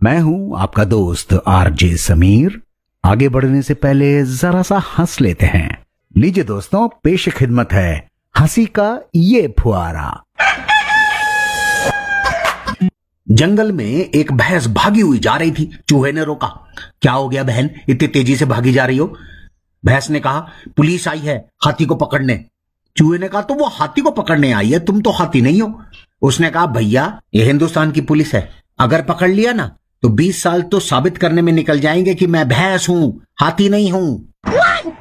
मैं हूं आपका दोस्त आरजे समीर। आगे बढ़ने से पहले जरा सा हंस लेते हैं। लीजिए दोस्तों, पेश खिदमत है हंसी का ये फुहारा। जंगल में एक भैंस भागी हुई जा रही थी। चूहे ने रोका। क्या हो गया बहन, इतनी तेजी से भागी जा रही हो? भैंस ने कहा, पुलिस आई है हाथी को पकड़ने। चूहे ने कहा, तो वो हाथी को पकड़ने आई है, तुम तो हाथी नहीं हो। उसने कहा, भैया ये हिंदुस्तान की पुलिस है, अगर पकड़ लिया ना तो 20 साल तो साबित करने में निकल जाएंगे कि मैं भैंस हूं, हाथी नहीं हूं।